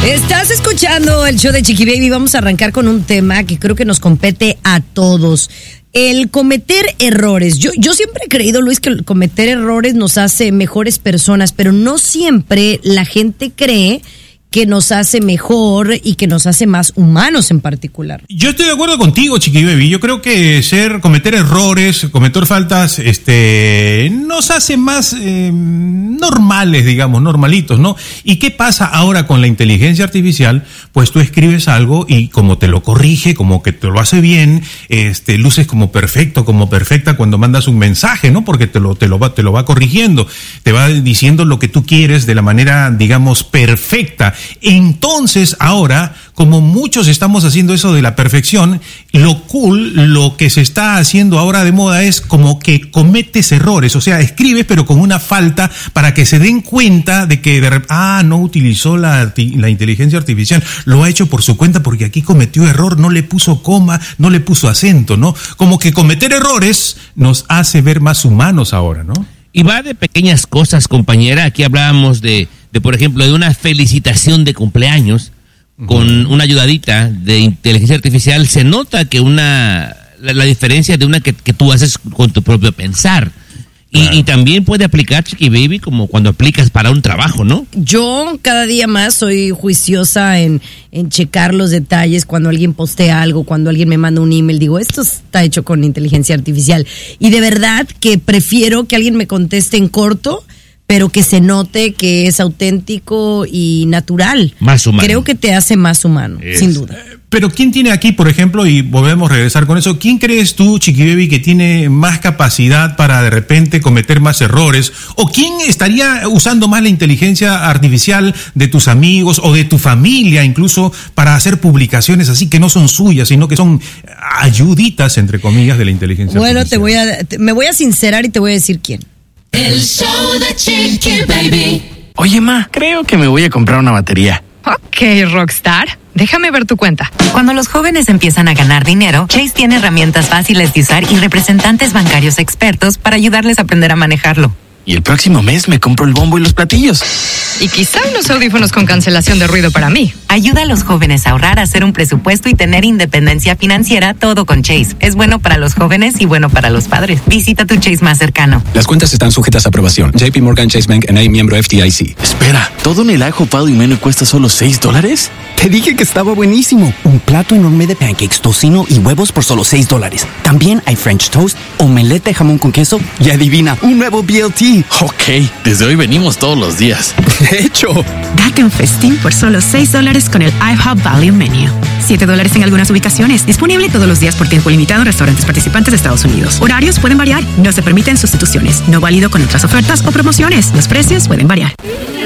Estás escuchando el show de Chiqui Baby. Vamos a arrancar con un tema que creo que nos compete a todos. El cometer errores. Yo siempre he creído, Luis, que el cometer errores nos hace mejores personas, pero no siempre la gente cree que nos hace mejor y que nos hace más humanos en particular. Yo estoy de acuerdo contigo, Chiqui Baby. Yo creo que cometer errores, cometer faltas, nos hace más normales, digamos, normalitos, ¿no? ¿Y qué pasa ahora con la inteligencia artificial? Pues tú escribes algo y como te lo corrige, como que te lo hace bien, luces como perfecto, como perfecta cuando mandas un mensaje, ¿no? Porque te lo va corrigiendo, te va diciendo lo que tú quieres de la manera, digamos, perfecta. Entonces, ahora, como muchos estamos haciendo eso de la perfección, lo que se está haciendo ahora de moda es como que cometes errores, o sea, escribes pero con una falta para que se den cuenta de que no utilizó la inteligencia artificial, lo ha hecho por su cuenta porque aquí cometió error, no le puso coma, no le puso acento, ¿no? Como que cometer errores nos hace ver más humanos ahora, ¿no? Y va de pequeñas cosas, compañera. Aquí hablábamos de por ejemplo, de una felicitación de cumpleaños con una ayudadita de inteligencia artificial. Se nota que la diferencia de una que tú haces con tu propio pensar. Claro. Y también puede aplicar, Chiqui Baby, como cuando aplicas para un trabajo, ¿no? Yo cada día más soy juiciosa en checar los detalles cuando alguien postea algo, cuando alguien me manda un email. Digo, esto está hecho con inteligencia artificial. Y de verdad que prefiero que alguien me conteste en corto, pero que se note que es auténtico y natural. Más humano. Creo que te hace más humano, sin duda. Pero ¿quién tiene aquí, por ejemplo, y volvemos a regresar con eso, quién crees tú, Chiqui Baby, que tiene más capacidad para de repente cometer más errores? ¿O quién estaría usando más la inteligencia artificial de tus amigos o de tu familia, incluso para hacer publicaciones así que no son suyas, sino que son ayuditas, entre comillas, de la inteligencia artificial? Bueno, me voy a sincerar y te voy a decir quién. El show de Chiqui Baby. Oye, ma, creo que me voy a comprar una batería. Ok, Rockstar. Déjame ver tu cuenta. Cuando los jóvenes empiezan a ganar dinero, Chase tiene herramientas fáciles de usar y representantes bancarios expertos para ayudarles a aprender a manejarlo. Y el próximo mes me compro el bombo y los platillos. Y quizá unos audífonos con cancelación de ruido para mí. Ayuda a los jóvenes a ahorrar, a hacer un presupuesto y tener independencia financiera, todo con Chase. Es bueno para los jóvenes y bueno para los padres. Visita tu Chase más cercano. Las cuentas están sujetas a aprobación. JP Morgan Chase Bank N.A., miembro FDIC. Espera, ¿todo en el ajo pado y menú cuesta solo $6? Te dije que estaba buenísimo. Un plato enorme de pancakes, tocino y huevos por solo $6. También hay French toast, omelette de jamón con queso y adivina, un nuevo BLT. Ok, desde hoy venimos todos los días. De hecho, date un festín por solo $6 con el IHOP Value Menu. $7 en algunas ubicaciones. Disponible todos los días por tiempo limitado en restaurantes participantes de Estados Unidos. Horarios pueden variar. No se permiten sustituciones. No válido con otras ofertas o promociones. Los precios pueden variar.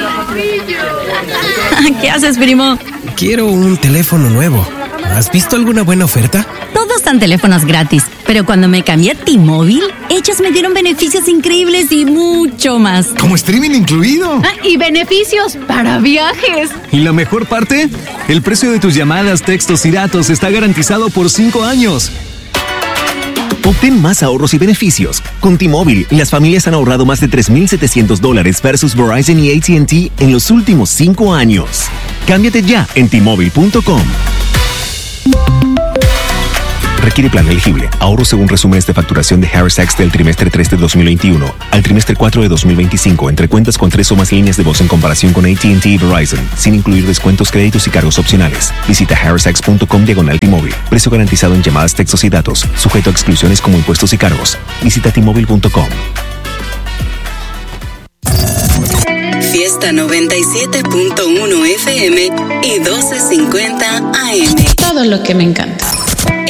¿Qué haces, primo? Quiero un teléfono nuevo. ¿Has visto alguna buena oferta? Todos dan teléfonos gratis, pero cuando me cambié a T-Mobile, ellos me dieron beneficios increíbles y mucho más. ¿Como streaming incluido? Y beneficios para viajes. ¿Y la mejor parte? El precio de tus llamadas, textos y datos está garantizado por 5 años. Obtén más ahorros y beneficios. Con T-Mobile, las familias han ahorrado más de $3,700 versus Verizon y AT&T en los últimos 5 años. Cámbiate ya en T-Mobile.com. Requiere plan elegible. Ahorro según resúmenes de facturación de Harris Tax del trimestre 3 de 2021 al trimestre 4 de 2025 entre cuentas con 3 o más líneas de voz en comparación con AT&T y Verizon, sin incluir descuentos, créditos y cargos opcionales. Visita harristax.com/T-Mobile. Precio garantizado en llamadas, textos y datos. Sujeto a exclusiones como impuestos y cargos. Visita T-Mobile.com. Fiesta 97.1 FM y 1250 AM. Todo lo que me encanta.